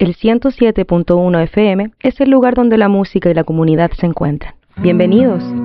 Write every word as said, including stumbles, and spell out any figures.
el ciento siete punto uno F M es el lugar donde la música y la comunidad se encuentran. Bienvenidos.